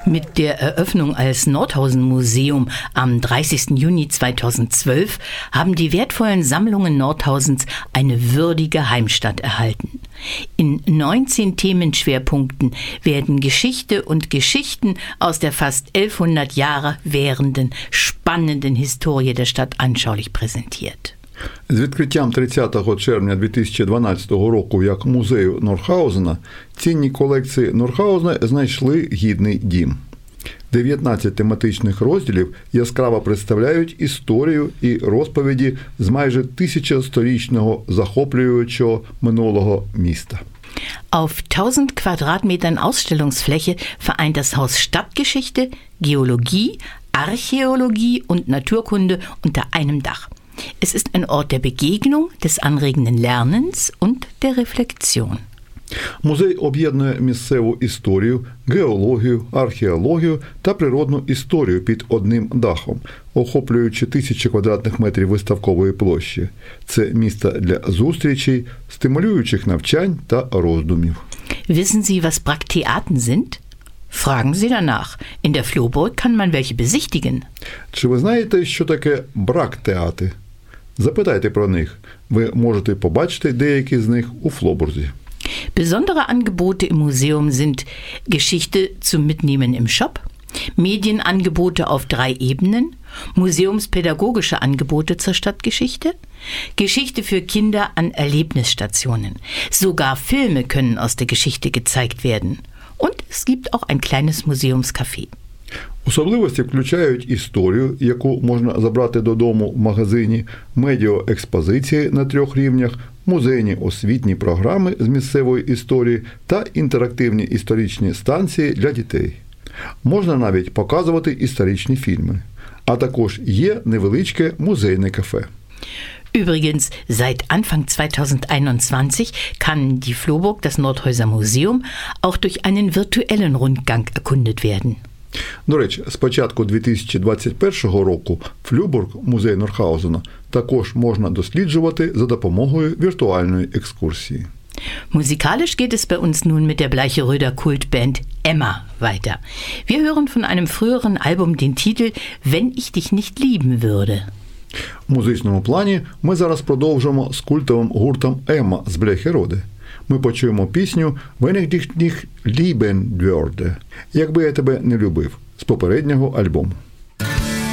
Mit der Eröffnung als Nordhausen-Museum am 30. Juni 2012 haben die wertvollen Sammlungen Nordhausens eine würdige Heimstatt erhalten. In 19 Themenschwerpunkten werden Geschichte und Geschichten aus der fast 1100 Jahre währenden, spannenden Historie der Stadt anschaulich präsentiert. З відкриттям 30 червня 2012 року як музею Нордхаузена цінні колекції Нордхаузена знайшли гідний дім. 19 тематичних розділів яскраво представляють історію і розповіді з майже 1000-сторічного захоплюючого минулого міста. Auf 1000 Quadratmetern Ausstellungsfläche vereint das Haus Stadtgeschichte, Geologie, Archäologie und Naturkunde unter einem Dach. Es ist ein Ort der Begegnung, des anregenden Lernens und der Reflexion. Музей об'єднує місцеву історію, геологію, археологію та природну історію під одним дахом, охоплюючи 1000 квадратних метрів виставкової площі. Це місце для зустрічей, стимулюючих навчань та роздумів. Wissen Sie, was Brachtheaten sind? Fragen Sie danach. In der Flohburg kann man welche besichtigen. Чи ви знаєте, що таке брахтеати? Запитайте про них. Ви можете побачити деякі з них у Флобурзі. Besondere Angebote im Museum sind Geschichte zum Mitnehmen im Shop, Medienangebote auf 3 Ebenen, museumspädagogische Angebote zur Stadtgeschichte, Geschichte für Kinder an Erlebnisstationen. Sogar Filme können aus der Geschichte gezeigt werden. Und es gibt auch ein kleines Museumscafé. Особливості включають історію, яку можна забрати додому в магазині, медіаекспозиції на 3 рівнях, музейні освітні програми з місцевої історії та інтерактивні історичні станції для дітей. Можна навіть показувати історичні фільми. А також є невеличке музейне кафе. Übrigens, seit Anfang 2021 kann die Flohburg, das Nordhäuser Museum, auch durch einen virtuellen Rundgang erkundet werden. До речі, з початку 2021 року Флюбург, музей Нордхаузена, також можна досліджувати за допомогою віртуальної екскурсії. Musikalisch geht es bei uns nun mit der Bleicheröder Kultband Emma weiter. Wir hören von einem früheren Album den Titel »Wenn ich dich nicht lieben würde«. У музичному плані ми зараз продовжимо з культовим гуртом Емма з Бляхероди. Ми почуємо пісню «Wenn ich dich nicht lieben würde», «Якби я тебе не любив» з попереднього альбому.